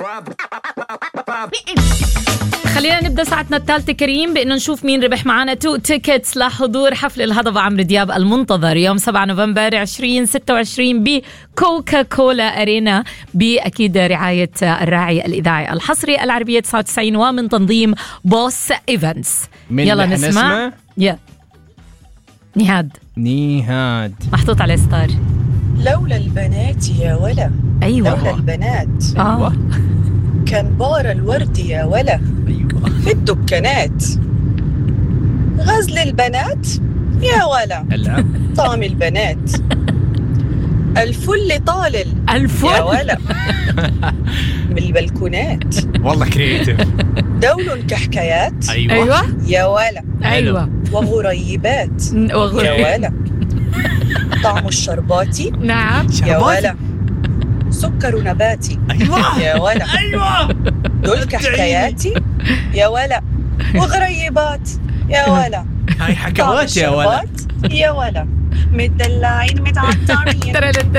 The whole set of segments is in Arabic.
خلينا نبدأ ساعتنا الثالثة كريم بأنه نشوف مين ربح معنا 2 تيكتس لحضور حفل الهضبة عمرو دياب المنتظر يوم 7 نوفمبر 2026 بكوكا كولا أرينا، بأكيد رعاية الراعي الإذاعي الحصري العربية 99 ومن تنظيم بوس إيفنتس. يلا نسمع. نهاد محطوط عليه ستار. لولا البنات يا ولا. أيوة. لولا البنات أيوة. كان بار الورد يا ولا. أيوة. في الدكانات غزل البنات يا ولا. طعم البنات الفل طالل الفل يا ولا. من البلكونات والله كريتيف. دول كحكايات. أيوة يا ولا. أيوة. وغريبات يا ولا. طعم الشرباتي. نعم يا ولا. سكر نباتي. أيوة. يا ولا. أيوة. دول كحكاياتي يا ولا. وغريبات يا ولا. هاي حكوات يا ولا. يا ولا. متدلعين متعطرين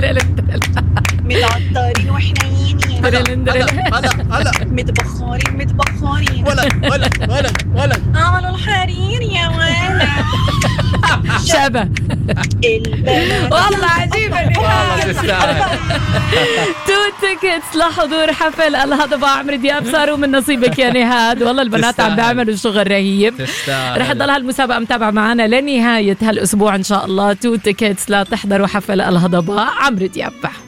متعطرين وحنينين هلا متبخرين ولا عملوا الحرير يا ولا. شبه البنات والله عجيبة. والله تستاهل. 2 تيكتس لحضور حفل الهضبة عمرو دياب صاروا من نصيبك يا نهاد. والله البنات عم بيعملوا شغل رهيب. رح تضل هالمسابقة متابعة معنا لنهاية هالأسبوع إن شاء الله. 2 تيكتس لا تحضروا حفل الهضبة عمرو دياب.